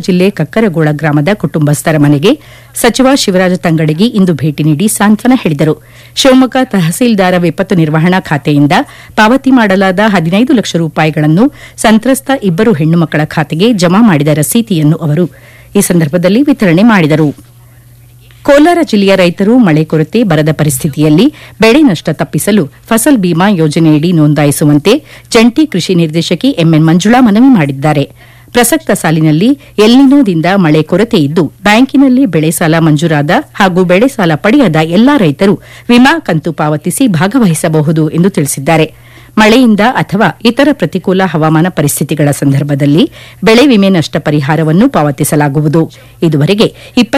ಜಿಲ್ಲೆ ಕಕ್ಕರಗೋಳ ಗ್ರಾಮದ ಕುಟುಂಬಸ್ಥರ ಮನೆಗೆ ಸಚಿವ ಶಿವರಾಜ ತಂಗಡಗಿ ಇಂದು ಭೇಟಿ ನೀಡಿ ಸಾಂತ್ವನ ಹೇಳಿದರು. ಶಿವಮೊಗ್ಗ ತಹಸೀಲ್ದಾರ ವಿಪತ್ತು ನಿರ್ವಹಣಾ ಖಾತೆಯಿಂದ ಪಾವತಿ ಮಾಡಲಾದ 15 ಲಕ್ಷ ರೂಪಾಯಿಗಳನ್ನು ಸಂತ್ರಸ್ತ ಇಬ್ಬರು ಹೆಣ್ಣು ಮಕ್ಕಳ ಖಾತೆಗೆ ಜಮಾ ಮಾಡಿದ ರಸೀದಿಯನ್ನು ಅವರು ಈ ಸಂದರ್ಭದಲ್ಲಿ ವಿತರಣೆ ಮಾಡಿದರು. ಕೋಲಾರ ಜಿಲ್ಲೆಯ ರೈತರು ಮಳೆ ಕೊರತೆ ಬರದ ಪರಿಸ್ಥಿತಿಯಲ್ಲಿ ಬೆಳೆ ನಷ್ಟ ತಪ್ಪಿಸಲು ಫಸಲ್ ಬಿಮಾ ಯೋಜನೆಯಡಿ ನೋಂದಾಯಿಸುವಂತೆ ಜಂಟಿ ಕೃಷಿ ನಿರ್ದೇಶಕಿ ಎಂಎನ್ ಮಂಜುಳಾ ಮನವಿ ಮಾಡಿದ್ದಾರೆ. ಪ್ರಸಕ್ತ ಸಾಲಿನಲ್ಲಿ ಎಲ್ನಿನೋದಿಂದ ಮಳೆ ಕೊರತೆ ಇದ್ದು ಬ್ಯಾಂಕಿನಲ್ಲಿ ಬೆಳೆ ಸಾಲ ಮಂಜೂರಾದ ಹಾಗೂ ಬೆಳೆ ಸಾಲ ಪಡೆಯದ ಎಲ್ಲಾ ರೈತರು ವಿಮಾ ಕಂತು ಪಾವತಿಸಿ ಭಾಗವಹಿಸಬಹುದು ಎಂದು ತಿಳಿಸಿದ್ದಾರೆ. ಮಳೆಯಿಂದ ಅಥವಾ ಇತರ ಪ್ರತಿಕೂಲ ಹವಾಮಾನ ಪರಿಸ್ಥಿತಿಗಳ ಸಂದರ್ಭದಲ್ಲಿ ಬೆಳೆ ವಿಮೆ ನಷ್ಟ ಪರಿಹಾರವನ್ನು ಪಾವತಿಸಲಾಗುವುದು. ಇದುವರೆಗೆ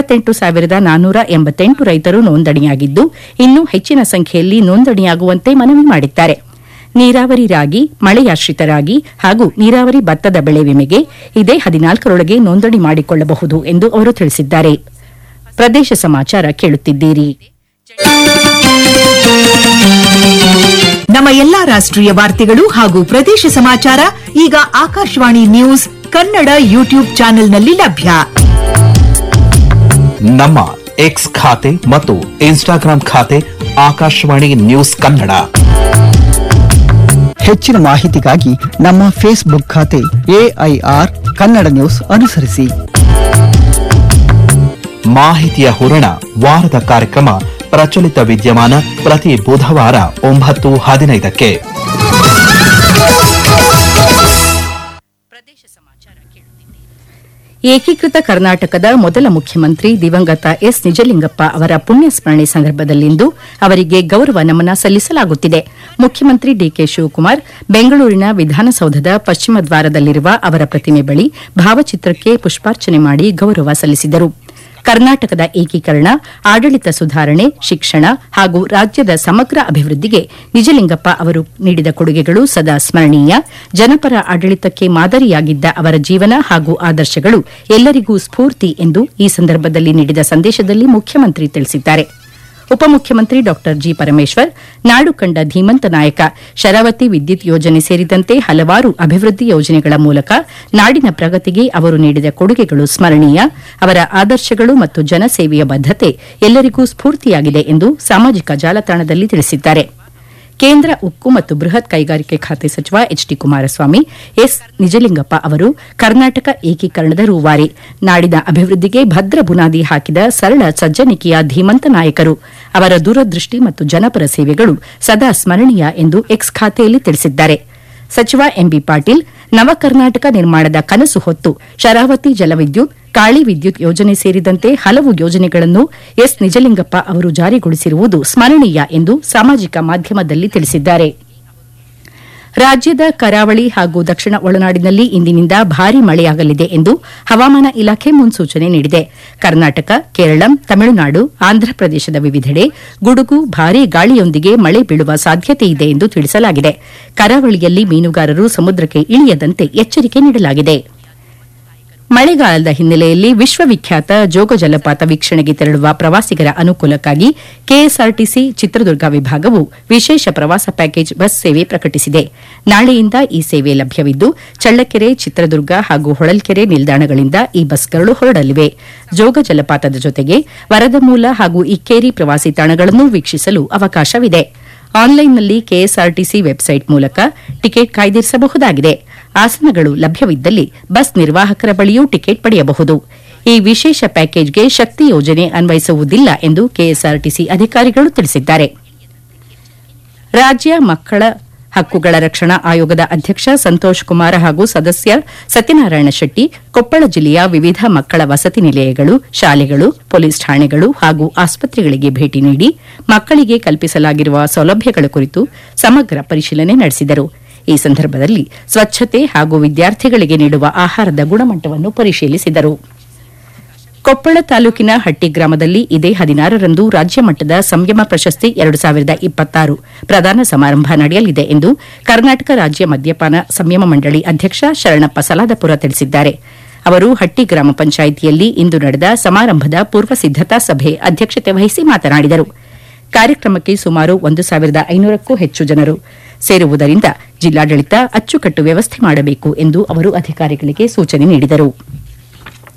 28,488 ರೈತರು ನೋಂದಣಿಯಾಗಿದ್ದು ಇನ್ನೂ ಹೆಚ್ಚಿನ ಸಂಖ್ಯೆಯಲ್ಲಿ ನೋಂದಣಿಯಾಗುವಂತೆ ಮನವಿ ಮಾಡಿದ್ದಾರೆ. ನೀರಾವರಿ ರಾಗಿ, ಮಳೆಯಾಶ್ರಿತ ರಾಗಿ ಹಾಗೂ ನೀರಾವರಿ ಭತ್ತದ ಬೆಳೆ ವಿಮೆಗೆ ಇದೇ 14ರೊಳಗೆ ನೋಂದಣಿ ಮಾಡಿಕೊಳ್ಳಬಹುದು ಎಂದು ಅವರು ತಿಳಿಸಿದ್ದಾರೆ. ಪ್ರದೇಶ ಸಮಾಚಾರ ಕೇಳುತ್ತಿದ್ದೀರಿ. ನಮ್ಮ ಎಲ್ಲಾ ರಾಷ್ಟ್ರೀಯ ವಾರ್ತೆಗಳು ಹಾಗೂ ಪ್ರದೇಶ ಸಮಾಚಾರ ಈಗ ಆಕಾಶವಾಣಿ ನ್ಯೂಸ್ ಕನ್ನಡ ಯೂಟ್ಯೂಬ್ ಚಾನೆಲ್ನಲ್ಲಿ ಲಭ್ಯ. ನಮ್ಮ ಎಕ್ಸ್ ಖಾತೆ ಮತ್ತು ಇನ್ಸ್ಟಾಗ್ರಾಂ ಖಾತೆ ಆಕಾಶವಾಣಿ ನ್ಯೂಸ್ ಕನ್ನಡ. ಹೆಚ್ಚಿನ ಮಾಹಿತಿಗಾಗಿ ನಮ್ಮ ಫೇಸ್ಬುಕ್ ಖಾತೆ AIR ಕನ್ನಡ ನ್ಯೂಸ್ ಅನುಸರಿಸಿ. ಮಾಹಿತಿಯ ಹೂರಣ ವಾರದ ಕಾರ್ಯಕ್ರಮ ಪ್ರಚಲಿತ ವಿದ್ಯಮಾನ ಪ್ರತಿ ಬುಧವಾರ 9:15ಕ್ಕೆ. ಏಕೀಕೃತ ಕರ್ನಾಟಕದ ಮೊದಲ ಮುಖ್ಯಮಂತ್ರಿ ದಿವಂಗತ ಎಸ್ ನಿಜಲಿಂಗಪ್ಪ ಅವರ ಪುಣ್ಯ ಸ್ಮರಣೆ ಸಂದರ್ಭದಲ್ಲಿಂದು ಅವರಿಗೆ ಗೌರವ ನಮನ ಸಲ್ಲಿಸಲಾಗುತ್ತಿದೆ. ಮುಖ್ಯಮಂತ್ರಿ ಡಿಕೆ ಶಿವಕುಮಾರ್ ಬೆಂಗಳೂರಿನ ವಿಧಾನಸೌಧದ ಪಶ್ಚಿಮ ದ್ವಾರದಲ್ಲಿರುವ ಅವರ ಪ್ರತಿಮೆ ಬಳಿ ಭಾವಚಿತ್ರಕ್ಕೆ ಪುಷ್ಪಾರ್ಚನೆ ಮಾಡಿ ಗೌರವ ಸಲ್ಲಿಸಿದರು. ಕರ್ನಾಟಕದ ಏಕೀಕರಣ, ಆಡಳಿತ ಸುಧಾರಣೆ, ಶಿಕ್ಷಣ ಹಾಗೂ ರಾಜ್ಯದ ಸಮಗ್ರ ಅಭಿವೃದ್ಧಿಗೆ ನಿಜಲಿಂಗಪ್ಪ ಅವರು ನೀಡಿದ ಕೊಡುಗೆಗಳು ಸದಾ ಸ್ಮರಣೀಯ. ಜನಪರ ಆಡಳಿತಕ್ಕೆ ಮಾದರಿಯಾಗಿದ್ದ ಅವರ ಜೀವನ ಹಾಗೂ ಆದರ್ಶಗಳು ಎಲ್ಲರಿಗೂ ಸ್ಫೂರ್ತಿ ಎಂದು ಈ ಸಂದರ್ಭದಲ್ಲಿ ನೀಡಿದ ಸಂದೇಶದಲ್ಲಿ ಮುಖ್ಯಮಂತ್ರಿ ತಿಳಿಸಿದ್ದಾರೆ. ಉಪಮುಖ್ಯಮಂತ್ರಿ ಡಾ ಜಿ ಪರಮೇಶ್ವರ್ ನಾಡು ಕಂಡ ಧೀಮಂತ ನಾಯಕ, ಶರಾವತಿ ವಿದ್ಯುತ್ ಯೋಜನೆ ಸೇರಿದಂತೆ ಹಲವಾರು ಅಭಿವೃದ್ಧಿ ಯೋಜನೆಗಳ ಮೂಲಕ ನಾಡಿನ ಪ್ರಗತಿಗೆ ಅವರು ನೀಡಿದ ಕೊಡುಗೆಗಳು ಸ್ಮರಣೀಯ. ಅವರ ಆದರ್ಶಗಳು ಮತ್ತು ಜನಸೇವೆಯ ಬದ್ಧತೆ ಎಲ್ಲರಿಗೂ ಸ್ಫೂರ್ತಿಯಾಗಿದೆ ಎಂದು ಸಾಮಾಜಿಕ ಜಾಲತಾಣದಲ್ಲಿ ತಿಳಿಸಿದ್ದಾರೆ. ಕೇಂದ್ರ ಉಕ್ಕು ಮತ್ತು ಬೃಹತ್ ಕೈಗಾರಿಕೆ ಖಾತೆ ಸಚಿವ H D Kumaraswamy S Nijalingappa ಅವರು ಕರ್ನಾಟಕ ಏಕೀಕರಣದ ರೂವಾರಿ, ನಾಡಿನ ಅಭಿವೃದ್ಧಿಗೆ ಭದ್ರ ಬುನಾದಿ ಹಾಕಿದ ಸರಳ ಸಜ್ಜನಿಕೆಯ ಧೀಮಂತ ನಾಯಕರು. ಅವರ ದೂರದೃಷ್ಟಿ ಮತ್ತು ಜನಪರ ಸೇವೆಗಳು ಸದಾ ಸ್ಮರಣೀಯ ಎಂದು ಎಕ್ಸ್ ಖಾತೆಯಲ್ಲಿ ತಿಳಿಸಿದ್ದಾರೆ. ಸಚಿವ ಎಂಬಿ ಪಾಟೀಲ್ ನವ ಕರ್ನಾಟಕ ನಿರ್ಮಾಣದ ಕನಸು ಹೊತ್ತು ಶರಾವತಿ ಜಲವಿದ್ಯುತ್, ಕಾಳಿ ವಿದ್ಯುತ್ ಯೋಜನೆ ಸೇರಿದಂತೆ ಹಲವು ಯೋಜನೆಗಳನ್ನು ಎಸ್ ನಿಜಲಿಂಗಪ್ಪ ಅವರು ಜಾರಿಗೊಳಿಸಿರುವುದು ಸ್ಮರಣೀಯ ಎಂದು ಸಾಮಾಜಿಕ ಮಾಧ್ಯಮದಲ್ಲಿ ತಿಳಿಸಿದ್ದಾರೆ. ರಾಜ್ಯದ ಕರಾವಳಿ ಹಾಗೂ ದಕ್ಷಿಣ ಒಳನಾಡಿನಲ್ಲಿ ಇಂದಿನಿಂದ ಭಾರೀ ಮಳೆಯಾಗಲಿದೆ ಎಂದು ಹವಾಮಾನ ಇಲಾಖೆ ಮುನ್ಸೂಚನೆ ನೀಡಿದೆ. ಕರ್ನಾಟಕ, ಕೇರಳ, ತಮಿಳುನಾಡು, ಆಂಧ್ರಪ್ರದೇಶದ ವಿವಿಧೆಡೆ ಗುಡುಗು, ಭಾರೀ ಗಾಳಿಯೊಂದಿಗೆ ಮಳೆ ಬೀಳುವ ಸಾಧ್ಯತೆಯಿದೆ ಎಂದು ತಿಳಿಸಲಾಗಿದೆ. ಕರಾವಳಿಯಲ್ಲಿ ಮೀನುಗಾರರು ಸಮುದ್ರಕ್ಕೆ ಇಳಿಯದಂತೆ ಎಚ್ಚರಿಕೆ ನೀಡಲಾಗಿದೆ. ಮಳೆಗಾಲದ ಹಿನ್ನೆಲೆಯಲ್ಲಿ ವಿಶ್ವವಿಖ್ಯಾತ ಜೋಗ ಜಲಪಾತ ವೀಕ್ಷಣೆಗೆ ತೆರಳುವ ಪ್ರವಾಸಿಗರ ಅನುಕೂಲಕ್ಕಾಗಿ ಕೆಎಸ್ಆರ್ಟಿಸಿ ಚಿತ್ರದುರ್ಗ ವಿಭಾಗವು ವಿಶೇಷ ಪ್ರವಾಸ ಪ್ಯಾಕೇಜ್ ಬಸ್ ಸೇವೆ ಪ್ರಕಟಿಸಿದೆ. ನಾಳೆಯಿಂದ ಈ ಸೇವೆ ಲಭ್ಯವಿದ್ದು ಚಳ್ಳಕೆರೆ, ಚಿತ್ರದುರ್ಗ ಹಾಗೂ ಹೊಳಲ್ಕೆರೆ ನಿಲ್ದಾಣಗಳಿಂದ ಈ ಬಸ್ಗಳು ಹೊರಡಲಿವೆ. ಜೋಗ ಜಲಪಾತದ ಜೊತೆಗೆ ವರದಮೂಲ ಹಾಗೂ ಇಕ್ಕೇರಿ ಪ್ರವಾಸಿ ತಾಣಗಳನ್ನು ವೀಕ್ಷಿಸಲು ಅವಕಾಶವಿದೆ. ಆನ್ಲೈನ್ನಲ್ಲಿ ಕೆಎಸ್ಆರ್ಟಿಸಿ ವೆಬ್ಸೈಟ್ ಮೂಲಕ ಟಿಕೆಟ್ ಕಾಯ್ದಿರಿಸಬಹುದಾಗಿದೆ. ಆಸನಗಳು ಲಭ್ಯವಿದ್ದಲ್ಲಿ ಬಸ್ ನಿರ್ವಾಹಕರ ಬಳಿಯೂ ಟಿಕೆಟ್ ಪಡೆಯಬಹುದು. ಈ ವಿಶೇಷ ಪ್ಯಾಕೇಜ್ಗೆ ಶಕ್ತಿ ಯೋಜನೆ ಅನ್ವಯಿಸುವುದಿಲ್ಲ ಎಂದು ಕೆಎಸ್ಆರ್ಟಿಸಿ ಅಧಿಕಾರಿಗಳು ತಿಳಿಸಿದ್ದಾರೆ. ರಾಜ್ಯ ಮಕ್ಕಳ ಹಕ್ಕುಗಳ ರಕ್ಷಣಾ ಆಯೋಗದ ಅಧ್ಯಕ್ಷ ಸಂತೋಷ್ ಕುಮಾರ್ ಹಾಗೂ ಸದಸ್ಯ ಸತ್ಯನಾರಾಯಣ ಶೆಟ್ಟಿ ಕೊಪ್ಪಳ ಜಿಲ್ಲೆಯ ವಿವಿಧ ಮಕ್ಕಳ ವಸತಿ ನಿಲಯಗಳು, ಶಾಲೆಗಳು, ಪೊಲೀಸ್ ಠಾಣೆಗಳು ಹಾಗೂ ಆಸ್ಪತ್ರೆಗಳಿಗೆ ಭೇಟಿ ನೀಡಿ ಮಕ್ಕಳಿಗೆ ಕಲ್ಪಿಸಲಾಗಿರುವ ಸೌಲಭ್ಯಗಳ ಕುರಿತು ಸಮಗ್ರ ಪರಿಶೀಲನೆ ನಡೆಸಿದರು. ಈ ಸಂದರ್ಭದಲ್ಲಿ ಸ್ವಚ್ಛತೆ ಹಾಗೂ ವಿದ್ಯಾರ್ಥಿಗಳಿಗೆ ನೀಡುವ ಆಹಾರದ ಗುಣಮಟ್ಟವನ್ನು ಪರಿಶೀಲಿಸಿದರು. ಕೊಪ್ಪಳ ತಾಲೂಕಿನ ಹಟ್ಟಿ ಗ್ರಾಮದಲ್ಲಿ ಇದೇ 16ರಂದು ರಾಜ್ಯ ಮಟ್ಟದ ಸಂಯಮ ಪ್ರಶಸ್ತಿ 2026 ಪ್ರದಾನ ಸಮಾರಂಭ ನಡೆಯಲಿದೆ ಎಂದು ಕರ್ನಾಟಕ ರಾಜ್ಯ ಮದ್ಯಪಾನ ಸಂಯಮ ಮಂಡಳಿ ಅಧ್ಯಕ್ಷ ಶರಣಪ್ಪ ಸಲಾದಪುರ ತಿಳಿಸಿದ್ದಾರೆ. ಅವರು ಹಟ್ಟಿ ಗ್ರಾಮ ಪಂಚಾಯಿತಿಯಲ್ಲಿ ಇಂದು ನಡೆದ ಸಮಾರಂಭದ ಪೂರ್ವ ಸಿದ್ದತಾ ಸಭೆ ಅಧ್ಯಕ್ಷತೆ ವಹಿಸಿ ಮಾತನಾಡಿದರು. ಕಾರ್ಯಕ್ರಮಕ್ಕೆ ಸುಮಾರು 1,500ಕ್ಕೂ ಹೆಚ್ಚು ಜನರು ಸೇರುವುದರಿಂದ ಜಿಲ್ಲಾಡಳಿತ ಅಚ್ಚುಕಟ್ಟು ವ್ಯವಸ್ಥೆ ಮಾಡಬೇಕು ಎಂದು ಅವರು ಅಧಿಕಾರಿಗಳಿಗೆ ಸೂಚನೆ ನೀಡಿದರು.